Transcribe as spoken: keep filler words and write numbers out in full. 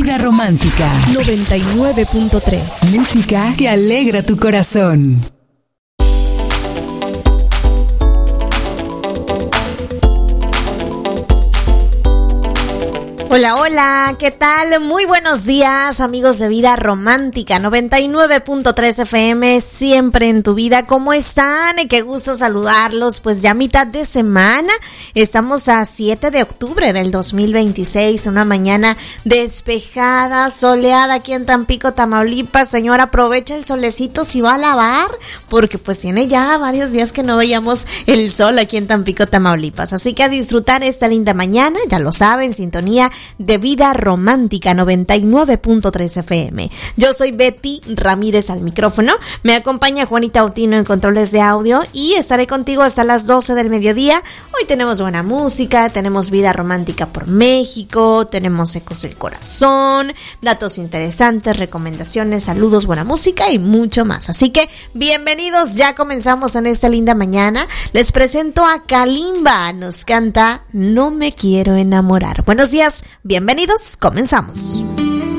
Vida Romántica noventa y nueve punto tres. Música que alegra tu corazón. Hola, hola, ¿qué tal? Muy buenos días, amigos de Vida Romántica, noventa y nueve punto tres F M, siempre en tu vida. ¿Cómo están? Qué gusto saludarlos. Pues ya mitad de semana, estamos a siete de octubre del dos mil veintiséis, una mañana despejada, soleada aquí en Tampico, Tamaulipas. Señor, aprovecha el solecito si va a lavar, porque pues tiene ya varios días que no veíamos el sol aquí en Tampico, Tamaulipas. Así que a disfrutar esta linda mañana, ya lo saben, sintonía de Vida Romántica noventa y nueve punto tres F M. Yo soy Betty Ramírez al micrófono, me acompaña Juanita Otino en controles de audio y estaré contigo hasta las doce del mediodía. Hoy tenemos buena música, tenemos Vida Romántica por México, tenemos Ecos del Corazón, datos interesantes, recomendaciones, saludos, buena música y mucho más. Así que bienvenidos, ya comenzamos en esta linda mañana. Les presento a Kalimba, nos canta No me quiero enamorar. Buenos días, bienvenidos, comenzamos.